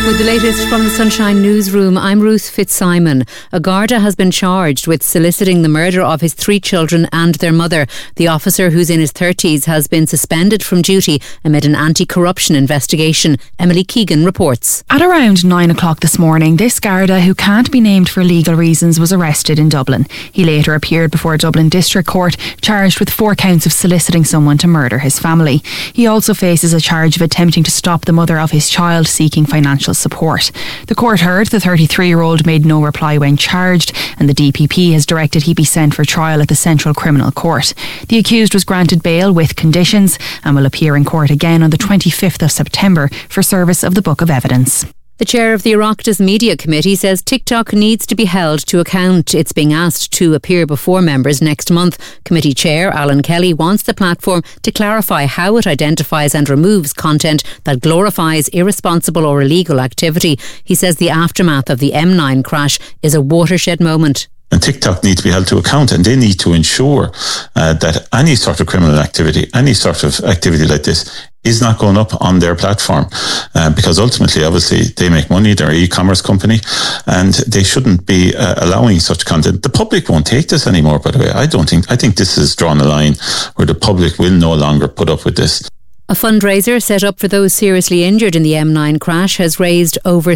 With the latest from the Sunshine Newsroom, I'm Ruth Fitzsimon. A Garda has been charged with soliciting the murder of his 3 children and their mother. The officer, who's in his 30s, has been suspended from duty amid an anti-corruption investigation. Emily Keegan reports. At around 9 o'clock this morning, this Garda, who can't be named for legal reasons, was arrested in Dublin. He later appeared before Dublin District Court, charged with 4 counts of soliciting someone to murder his family. He also faces a charge of attempting to stop the mother of his child seeking financial support. The court heard the 33-year-old made no reply when charged, and the DPP has directed he be sent for trial at the Central Criminal Court. The accused was granted bail with conditions and will appear in court again on the 25th of September for service of the Book of Evidence. The chair of the Oireachtas Media Committee says TikTok needs to be held to account. It's being asked to appear before members next month. Committee chair Alan Kelly wants the platform to clarify how it identifies and removes content that glorifies irresponsible or illegal activity. He says the aftermath of the M9 crash is a watershed moment. And TikTok needs to be held to account, and they need to ensure that any sort of criminal activity, any sort of activity like this is not going up on their platform, because ultimately, obviously, they make money, they're an e-commerce company, and they shouldn't be allowing such content. The public won't take this anymore, by the way. I think this has drawn a line where the public will no longer put up with this. A fundraiser set up for those seriously injured in the M9 crash has raised over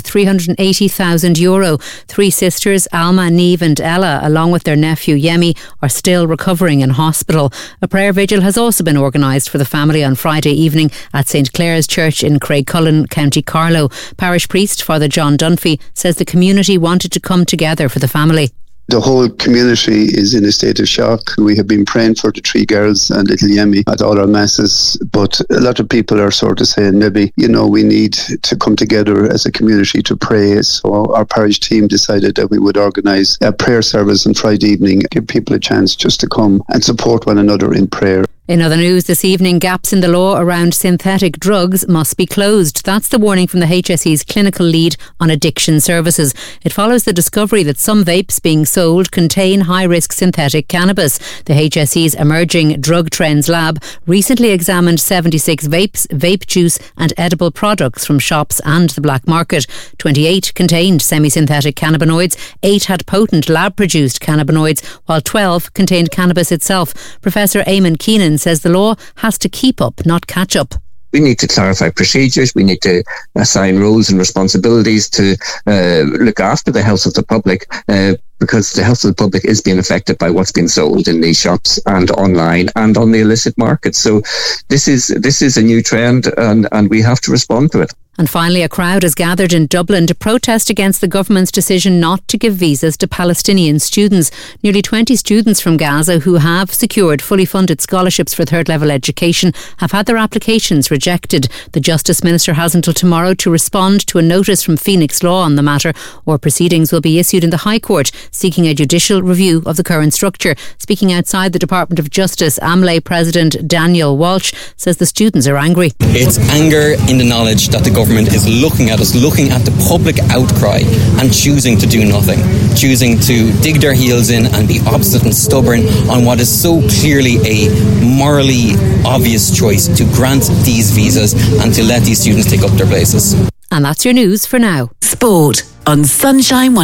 €380,000. 3 sisters, Alma, Neve and Ella, along with their nephew Yemi, are still recovering in hospital. A prayer vigil has also been organised for the family on Friday evening at St Clare's Church in Craigcullen, County Carlow. Parish priest Father John Dunphy says the community wanted to come together for the family. The whole community is in a state of shock. We have been praying for the 3 girls and little Yemi at all our masses, but a lot of people are sort of saying maybe, we need to come together as a community to pray. So our parish team decided that we would organise a prayer service on Friday evening, give people a chance just to come and support one another in prayer. In other news this evening, gaps in the law around synthetic drugs must be closed. That's the warning from the HSE's clinical lead on addiction services. It follows the discovery that some vapes being sold contain high-risk synthetic cannabis. The HSE's Emerging Drug Trends Lab recently examined 76 vapes, vape juice and edible products from shops and the black market. 28 contained semi-synthetic cannabinoids, 8 had potent lab-produced cannabinoids, while 12 contained cannabis itself. Professor Eamon Keenan says the law has to keep up, not catch up. We need to clarify procedures. We need to assign roles and responsibilities to look after the health of the public, because the health of the public is being affected by what's being sold in these shops and online and on the illicit market. So this is a new trend, and we have to respond to it. And finally, a crowd has gathered in Dublin to protest against the government's decision not to give visas to Palestinian students. Nearly 20 students from Gaza who have secured fully funded scholarships for third-level education have had their applications rejected. The Justice Minister has until tomorrow to respond to a notice from Phoenix Law on the matter, or proceedings will be issued in the High Court seeking a judicial review of the current structure. Speaking outside the Department of Justice, AMLE President Daniel Walsh says the students are angry. It's anger in the knowledge that the government is looking at us, looking at the public outcry and choosing to do nothing, choosing to dig their heels in and be obstinate and stubborn on what is so clearly a morally obvious choice to grant these visas and to let these students take up their places. And that's your news for now. Sport on Sunshine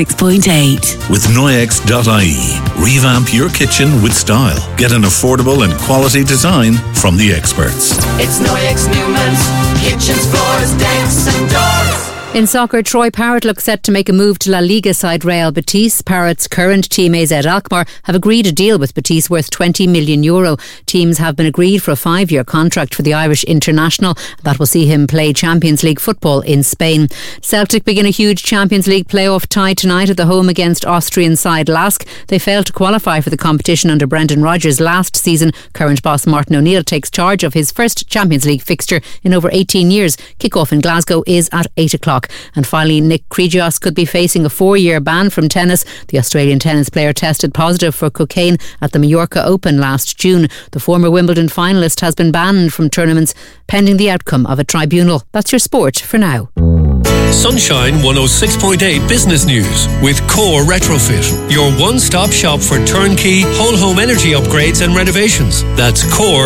106.8. With Noyex.ie. Revamp your kitchen with style. Get an affordable and quality design from the experts. It's Noyex Newman's kitchens, floors, decks and doors. In soccer, Troy Parrott looks set to make a move to La Liga side Real Betis. Parrott's current team AZ Alkmaar have agreed a deal with Betis worth €20 million. Teams have been agreed for a 5-year contract for the Irish international. That will see him play Champions League football in Spain. Celtic begin a huge Champions League playoff tie tonight at the home against Austrian side Lask. They failed to qualify for the competition under Brendan Rodgers last season. Current boss Martin O'Neill takes charge of his first Champions League fixture in over 18 years. Kick-off in Glasgow is at 8 o'clock. And finally, Nick Kyrgios could be facing a 4-year ban from tennis. The Australian tennis player tested positive for cocaine at the Mallorca Open last June. The former Wimbledon finalist has been banned from tournaments pending the outcome of a tribunal. That's your sport for now. Sunshine 106.8 Business News with Core Retrofit, your one-stop shop for turnkey whole home energy upgrades and renovations. That's Core